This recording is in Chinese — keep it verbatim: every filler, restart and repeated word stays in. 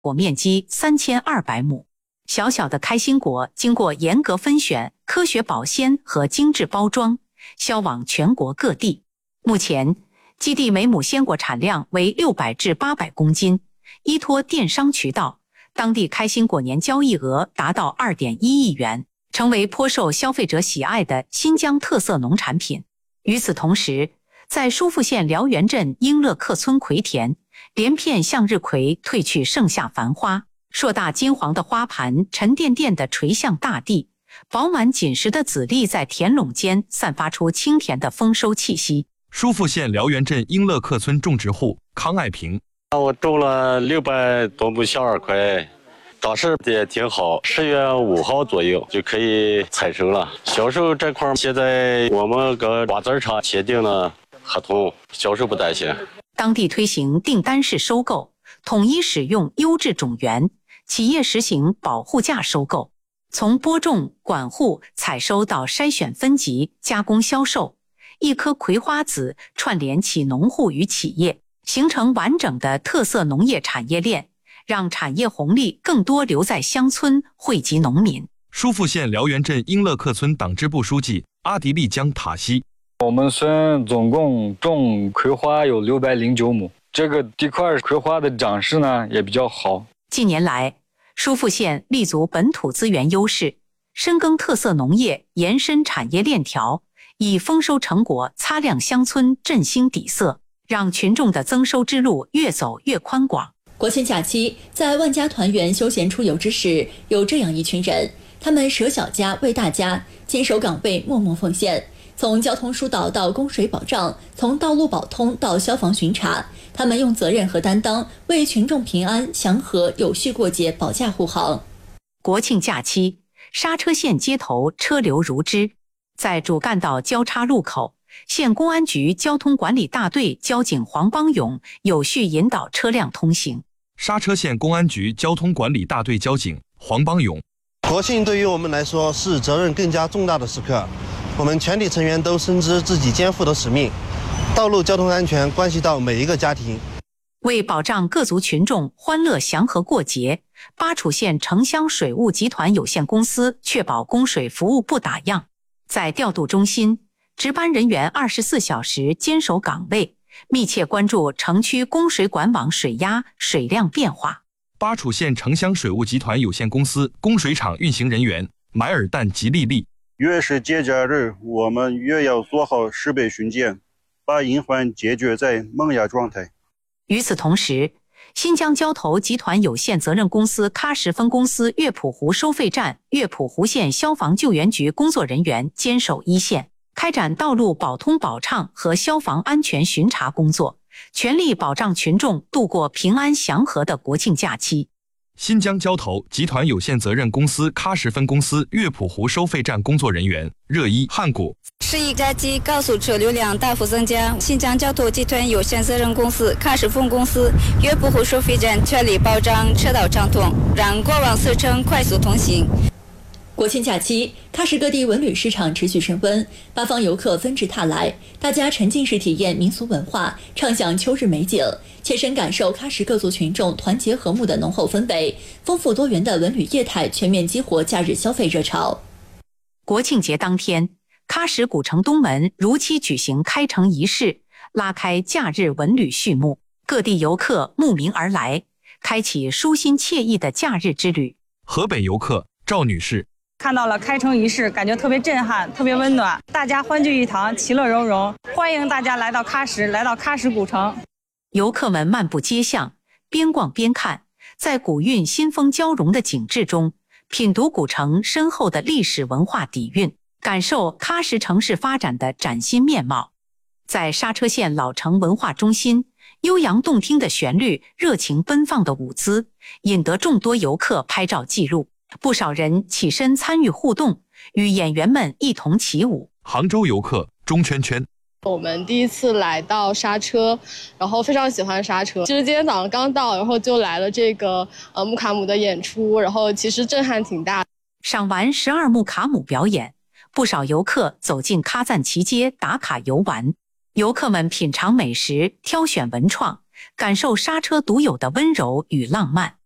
果面积三千二百亩。小小的开心果经过严格分选、科学保鲜和精致包装，销往全国各地。目前，基地每亩鲜果产量为六百至八百公斤，依托电商渠道，当地开心果年交易额达到 二点一亿元，成为颇受消费者喜爱的新疆特色农产品。与此同时，在疏附县辽源镇英乐克村葵田，连片向日葵褪去盛夏繁花，硕大金黄的花盘沉甸甸地垂向大地，饱满紧实的籽粒在田垄间散发出清甜的丰收气息。 疏附县辽源镇英乐克村种植户康爱平， 我种了六百多亩向日葵，当时也挺好，十月五号左右就可以采收了。销售这块现在我们跟瓜子厂签订了合同，销售不担心。 当地推行订单式收购，统一使用优质种源，企业实行保护价收购，从播种、管护、采收到筛选分级、加工销售，一颗葵花籽串联起农户与企业，形成完整的特色农业产业链，让产业红利更多留在乡村，惠及农民。 疏附县辽源镇英乐克村党支部书记阿迪丽江塔西， 我们村总共种葵花有六百零九亩，这个地块葵花的长势呢也比较好。 近年来，疏附县立足本土资源优势，深耕特色农业，延伸产业链条，以丰收成果擦亮乡村振兴底色，让群众的增收之路越走越宽广。 国庆假期，在万家团圆休闲出游之时，有这样一群人，他们舍小家为大家，坚守岗位，默默奉献。从交通疏导到供水保障，从道路保通到消防巡查，他们用责任和担当为群众平安祥和有序过节保驾护航。 国庆假期，刹车县街头车流如织，在主干道交叉路口，县公安局交通管理大队交警黄邦勇有序引导车辆通行。 刹车县公安局交通管理大队交警黄邦勇， 国庆对于我们来说是责任更加重大的时刻，我们全体成员都深知自己肩负的使命，道路交通安全关系到每一个家庭。 为保障各族群众欢乐祥和过节，巴楚县城乡水务集团有限公司确保供水服务不打烊，在调度中心，值班人员二十四小时坚守岗位，密切关注城区供水管网水压、水量变化。 巴楚县城乡水务集团有限公司供水厂运行人员买尔旦吉利利， 越是节假日，我们越要做好设备巡检，把隐患解决在萌芽状态。 与此同时，新疆交投集团有限责任公司喀什分公司乐浦湖收费站、乐浦湖县消防救援局工作人员坚守一线，开展道路保通保畅和消防安全巡查工作，全力保障群众度过平安祥和的国庆假期。 新疆交投集团有限责任公司喀什分公司乐浦湖收费站工作人员热依汉谷， 十一假期高速车流量大幅增加，新疆交投集团有限责任公司喀什分公司乐浦湖收费站全力保障车道畅通，让过往四城快速通行。 国庆假期，喀什各地文旅市场持续升温，八方游客纷至沓来，大家沉浸式体验民俗文化，畅享秋日美景，切身感受喀什各族群众团结和睦的浓厚氛围。丰富多元的文旅业态全面激活假日消费热潮。 国庆节当天，喀什古城东门如期举行开城仪式，拉开假日文旅序幕。各地游客慕名而来，开启舒心惬意的假日之旅。 河北游客赵女士， 看到了开城仪式，感觉特别震撼，特别温暖，大家欢聚一堂，其乐融融，欢迎大家来到喀什，来到喀什古城。 游客们漫步街巷，边逛边看，在古韵新风交融的景致中，品读古城深厚的历史文化底蕴，感受喀什城市发展的崭新面貌。在刹车县老城文化中心，悠扬动听的旋律，热情奔放的舞姿，引得众多游客拍照记录。不少人起身参与互动，与演员们一同起舞。 杭州游客钟圈圈， 我们第一次来到刹车，然后非常喜欢刹车。其实今天早上刚到，然后就来了这个呃木卡姆的演出，然后其实震撼挺大。 赏完十二木卡姆表演，不少游客走进喀赞其街打卡游玩。游客们品尝美食，挑选文创，感受刹车独有的温柔与浪漫。